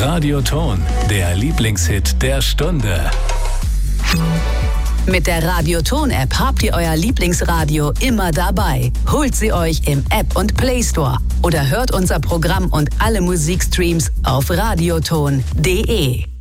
Radioton, der Lieblingshit der Stunde. Mit der Radioton-App habt ihr euer Lieblingsradio immer dabei. Holt sie euch im App- und Play-Store oder hört unser Programm und alle Musikstreams auf radioton.de.